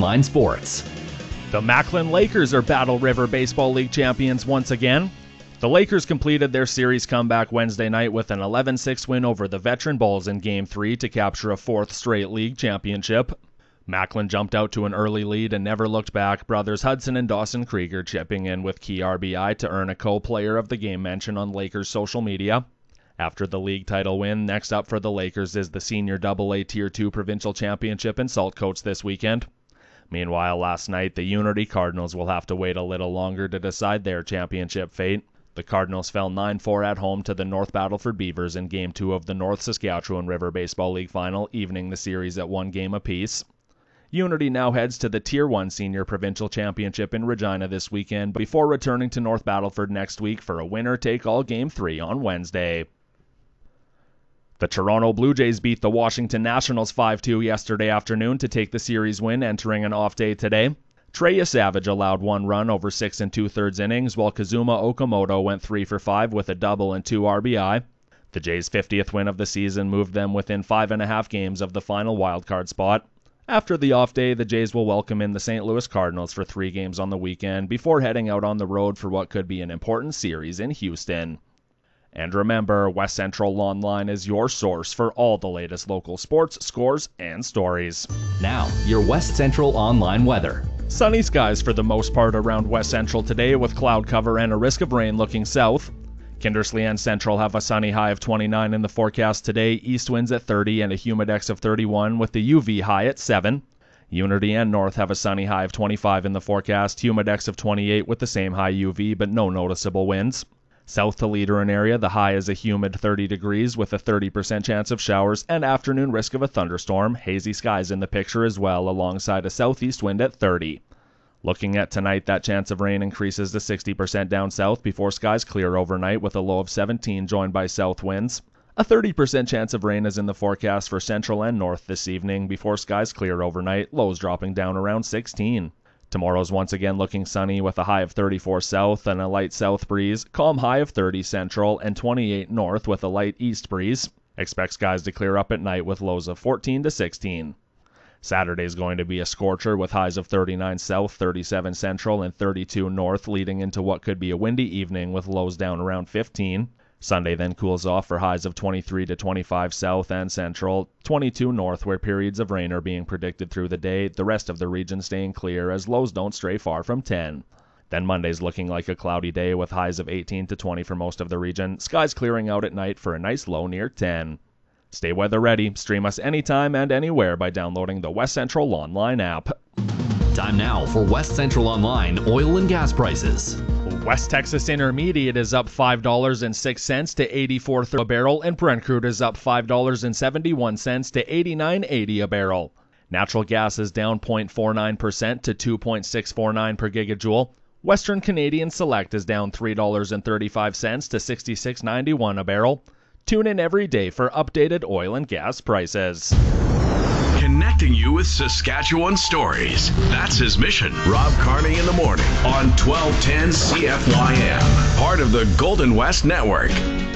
Online Sports. The Macklin Lakers are Battle River Baseball League champions once again. The Lakers completed their series comeback Wednesday night with an 11-6 win over the Veteran Bulls in Game 3 to capture a fourth straight league championship. Macklin jumped out to an early lead and never looked back, brothers Hudson and Dawson Krieger chipping in with key RBI to earn a co-player of the game mention on Lakers social media. After the league title win, next up for the Lakers is the Senior AA Tier 2 Provincial Championship in Saltcoats this weekend. Meanwhile, last night, the Unity Cardinals will have to wait a little longer to decide their championship fate. The Cardinals fell 9-4 at home to the North Battleford Beavers in Game 2 of the North Saskatchewan River Baseball League Final, evening the series at 1 game apiece. Unity now heads to the Tier 1 Senior Provincial Championship in Regina this weekend before returning to North Battleford next week for a winner-take-all Game 3 on Wednesday. The Toronto Blue Jays beat the Washington Nationals 5-2 yesterday afternoon to take the series win, entering an off day today. Treya Savage allowed 1 run over 6 2/3 innings, while Kazuma Okamoto went 3 for 5 with a double and 2 RBI. The Jays' 50th win of the season moved them within 5.5 games of the final wildcard spot. After the off day, the Jays will welcome in the St. Louis Cardinals for 3 games on the weekend before heading out on the road for what could be an important series in Houston. And remember, West Central Online is your source for all the latest local sports, scores, and stories. Now, your West Central Online weather. Sunny skies for the most part around West Central today with cloud cover and a risk of rain looking south. Kindersley and Central have a sunny high of 29 in the forecast today, east winds at 30 and a humidex of 31 with the UV high at 7. Unity and North have a sunny high of 25 in the forecast, humidex of 28 with the same high UV but no noticeable winds. South to Leader area, the high is a humid 30 degrees with a 30% chance of showers and afternoon risk of a thunderstorm. Hazy skies in the picture as well, alongside a southeast wind at 30. Looking at tonight, that chance of rain increases to 60% down south before skies clear overnight with a low of 17 joined by south winds. A 30% chance of rain is in the forecast for Central and North this evening before skies clear overnight, lows dropping down around 16. Tomorrow's once again looking sunny with a high of 34 south and a light south breeze, calm high of 30 central and 28 north with a light east breeze. Expect skies to clear up at night with lows of 14 to 16. Saturday's going to be a scorcher with highs of 39 south, 37 central, and 32 north, leading into what could be a windy evening with lows down around 15. Sunday then cools off for highs of 23 to 25 south and central, 22 north where periods of rain are being predicted through the day, the rest of the region staying clear as lows don't stray far from 10. Then Monday's looking like a cloudy day with highs of 18 to 20 for most of the region, skies clearing out at night for a nice low near 10. Stay weather ready, stream us anytime and anywhere by downloading the West Central Online app. Time now for West Central Online oil and gas prices. West Texas Intermediate is up $5.06 to $84.30 a barrel, and Brent crude is up $5.71 to $89.80 a barrel. Natural gas is down 0.49% to $2.649 per gigajoule. Western Canadian Select is down $3.35 to $66.91 a barrel. Tune in every day for updated oil and gas prices. Connecting you with Saskatchewan stories. That's his mission. Rob Carney in the morning on 1210 CFYM. Part of the Golden West Network.